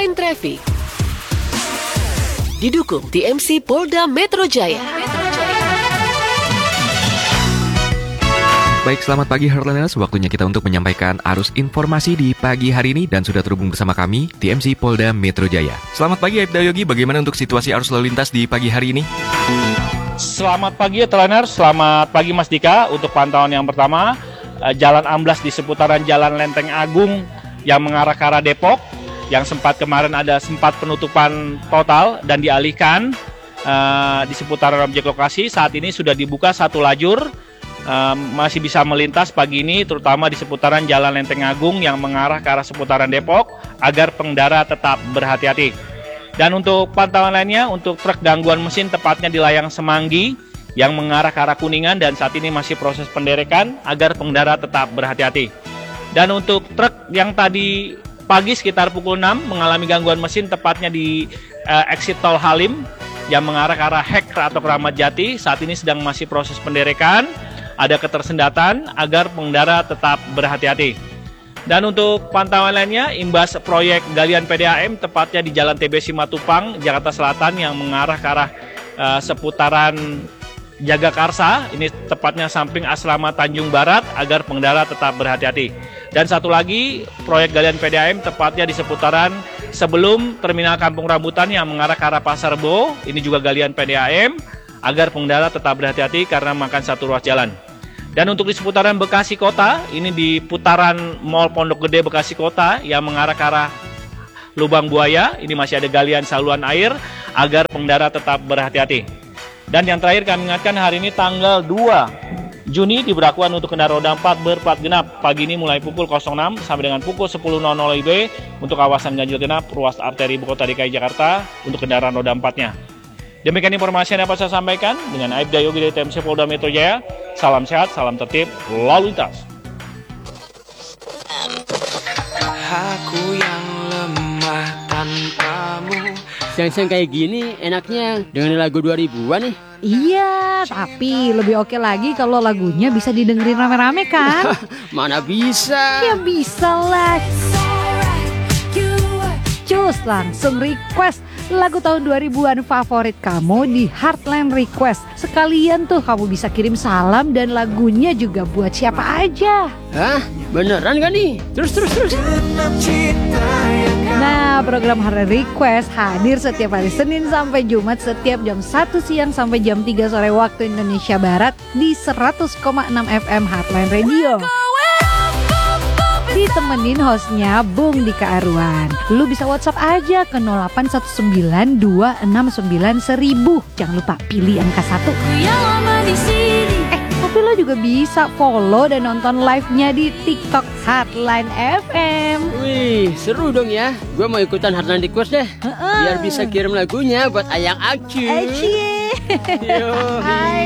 Headline Traffic didukung TMC Polda Metro Jaya. Baik, selamat pagi Heartlanders. Waktunya kita untuk menyampaikan arus informasi di pagi hari ini dan sudah terhubung bersama kami, TMC Polda Metro Jaya. Selamat pagi Aibda Yogi, bagaimana untuk situasi arus lalu lintas di pagi hari ini? Selamat pagi Heartlanders, selamat pagi Mas Dika. Untuk pantauan yang pertama, Jalan Amblas di seputaran Jalan Lenteng Agung yang mengarah ke arah Depok, yang kemarin ada sempat penutupan total dan dialihkan di seputaran objek lokasi. Saat ini sudah dibuka satu lajur. Masih bisa melintas pagi ini terutama di seputaran Jalan Lenteng Agung yang mengarah ke arah seputaran Depok agar pengendara tetap berhati-hati. Dan untuk pantauan lainnya, untuk truk gangguan mesin tepatnya di layang Semanggi yang mengarah ke arah Kuningan dan saat ini masih proses penderekan agar pengendara tetap berhati-hati. Dan untuk truk yang tadi pagi sekitar pukul 6 mengalami gangguan mesin tepatnya di exit tol Halim yang mengarah ke arah Hek atau Keramat Jati, saat ini sedang masih proses penderekan. Ada ketersendatan agar pengendara tetap berhati-hati. Dan untuk pantauan lainnya, imbas proyek galian PDAM tepatnya di Jalan TB Simatupang, Jakarta Selatan yang mengarah ke arah seputaran Jagakarsa, ini tepatnya samping asrama Tanjung Barat agar pengendara tetap berhati-hati. Dan satu lagi, proyek galian PDAM tepatnya di seputaran sebelum Terminal Kampung Rambutan yang mengarah ke arah Pasar Rebo, ini juga galian PDAM agar pengendara tetap berhati-hati karena makan satu ruas jalan. Dan untuk di seputaran Bekasi Kota, ini di putaran Mall Pondok Gede Bekasi Kota yang mengarah ke arah Lubang Buaya, ini masih ada galian saluran air agar pengendara tetap berhati-hati. Dan yang terakhir kami ingatkan, hari ini tanggal 2 Juni diberlakukan untuk kendaraan roda 4 berplat genap. Pagi ini mulai pukul 06 sampai dengan pukul 10.00 WIB untuk kawasan ganjil genap ruas arteri Ibu Kota DKI Jakarta untuk kendaraan roda 4-nya. Demikian informasi yang dapat saya sampaikan dengan Aibda Yogi dari TMC Polda Metro Jaya. Salam sehat, salam tertib, lalu lintas. Aku yang lemah tanpamu. Siang-siang kayak gini enaknya dengan lagu 2000-an nih. Iya, tapi lebih oke lagi kalau lagunya bisa didengerin rame-rame kan? Mana bisa? Ya bisa lah. Cus, langsung request lagu tahun 2000-an favorit kamu di Heartland Request. Sekalian tuh kamu bisa kirim salam dan lagunya juga buat siapa aja. Hah? Beneran gak nih? Terus. Nah, program Heartland Request hadir setiap hari Senin sampai Jumat setiap jam 1 siang sampai jam 3 sore waktu Indonesia Barat di 100,6 FM Heartland Radio. Ditemenin hostnya Bung Dika Arwan. Lu bisa WhatsApp aja ke 0819269100. Jangan lupa pilih angka 1. Tapi lo juga bisa follow dan nonton live-nya di TikTok Heartline FM. Wih, seru dong ya. Gue mau ikutan Heartland Request deh. Biar bisa kirim lagunya buat Ayang Acu. Hai.